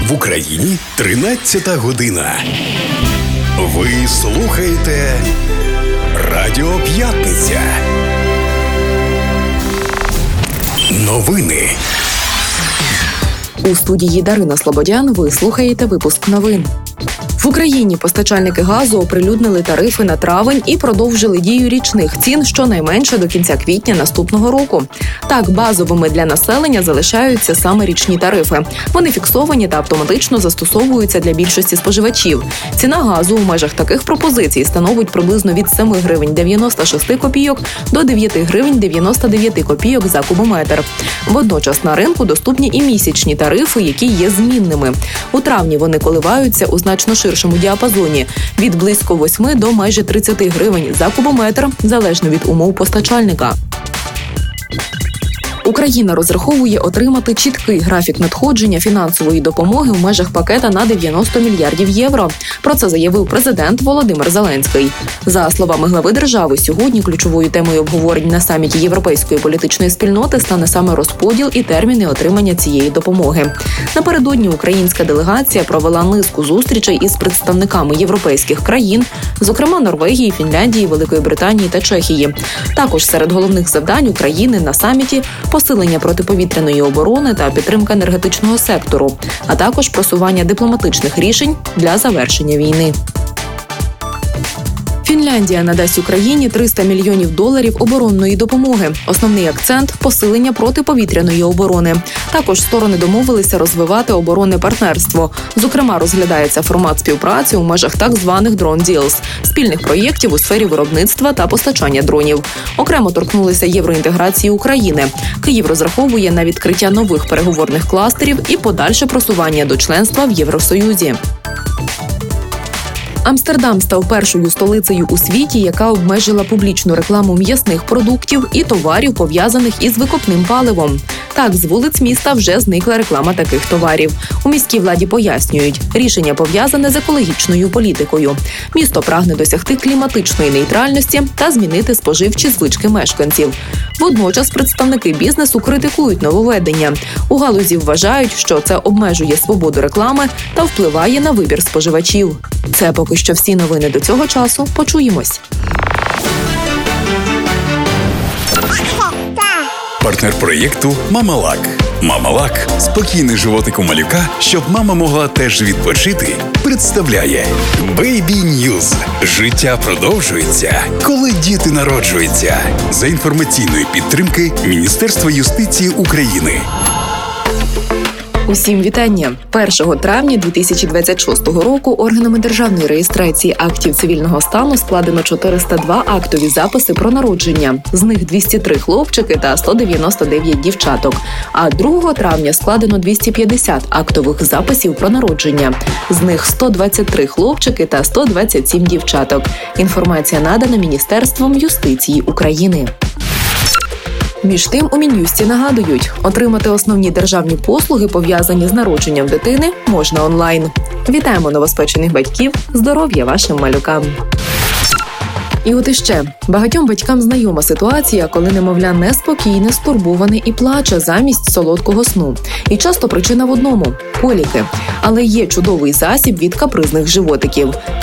В Україні 13 година. Ви слухаєте Радіо П'ятниця. Новини. У студії Дарина Слободян ви слухаєте випуск новин. В Україні постачальники газу оприлюднили тарифи на травень і продовжили дію річних цін щонайменше до кінця квітня наступного року. Так, базовими для населення залишаються саме річні тарифи. Вони фіксовані та автоматично застосовуються для більшості споживачів. Ціна газу у межах таких пропозицій становить приблизно від 7 гривень 96 копійок до 9 гривень 99 копійок за кубометр. Водночас на ринку доступні і місячні тарифи, які є змінними. У травні вони коливаються у значно ширшому діапазоні – від близько 8 до майже 30 гривень за кубометр, залежно від умов постачальника. Україна розраховує отримати чіткий графік надходження фінансової допомоги в межах пакета на 90 мільярдів євро. Про це заявив президент Володимир Зеленський. За словами глави держави, сьогодні ключовою темою обговорень на саміті Європейської політичної спільноти стане саме розподіл і терміни отримання цієї допомоги. Напередодні українська делегація провела низку зустрічей із представниками європейських країн, зокрема Норвегії, Фінляндії, Великої Британії та Чехії. Також серед головних завдань України на саміті – посилення протиповітряної оборони та підтримка енергетичного сектору, а також просування дипломатичних рішень для завершення війни. Фінляндія надасть Україні $300 мільйонів оборонної допомоги. Основний акцент – посилення протиповітряної оборони. Також сторони домовилися розвивати оборонне партнерство. Зокрема, розглядається формат співпраці у межах так званих «Drone Deals» – спільних проєктів у сфері виробництва та постачання дронів. Окремо торкнулися євроінтеграції України. Київ розраховує на відкриття нових переговорних кластерів і подальше просування до членства в Євросоюзі. Амстердам став першою столицею у світі, яка обмежила публічну рекламу м'ясних продуктів і товарів, пов'язаних із викопним паливом. Так, з вулиць міста вже зникла реклама таких товарів. У міській владі пояснюють, рішення пов'язане з екологічною політикою. Місто прагне досягти кліматичної нейтральності та змінити споживчі звички мешканців. Водночас представники бізнесу критикують нововведення. У галузі вважають, що це обмежує свободу реклами та впливає на вибір споживачів. Це поки що всі новини до цього часу. Почуємось. Партнер проєкту «Мамалак». «Мамалак» – спокійний животик у малюка, щоб мама могла теж відпочити, представляє Baby News. Життя продовжується, коли діти народжуються. За інформаційної підтримки Міністерства юстиції України. Усім вітання! 1 травня 2026 року органами державної реєстрації актів цивільного стану складено 402 актові записи про народження. З них 203 хлопчики та 199 дівчаток. А 2 травня складено 250 актових записів про народження. З них 123 хлопчики та 127 дівчаток. Інформація надана Міністерством юстиції України. Між тим, у Мін'юсті нагадують, отримати основні державні послуги, пов'язані з народженням дитини, можна онлайн. Вітаємо новоспечених батьків, здоров'я вашим малюкам! І от іще. Багатьом батькам знайома ситуація, коли немовля неспокійне, стурбоване і плаче замість солодкого сну. І часто причина в одному – коліки. Але є чудовий засіб від капризних животиків.